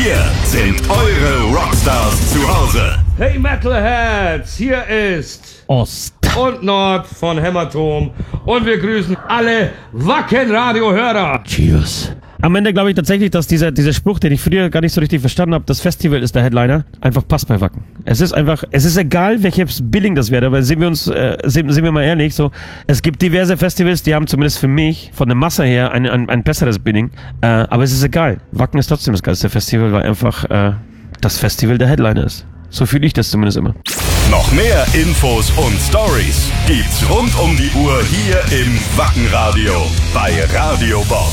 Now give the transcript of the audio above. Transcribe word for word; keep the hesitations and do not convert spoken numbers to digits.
Hier sind eure Rockstars zu Hause. Hey Metalheads, hier ist Ost und Nord von Hämatom und wir grüßen alle Wacken-Radio-Hörer. Cheers. Am Ende glaube ich tatsächlich, dass dieser, dieser Spruch, den ich früher gar nicht so richtig verstanden habe, das Festival ist der Headliner, einfach passt bei Wacken. Es ist einfach, es ist egal, welches Billing das wäre, aber sehen wir uns, äh, sehen, sehen wir mal ehrlich, so, es gibt diverse Festivals, die haben zumindest für mich, von der Masse her, ein, ein, ein besseres Billing, äh, aber es ist egal. Wacken ist trotzdem das geilste Festival, weil einfach äh, das Festival der Headliner ist. So fühle ich das zumindest immer. Noch mehr Infos und Stories gibt's rund um die Uhr hier im Wackenradio bei Radio Bob.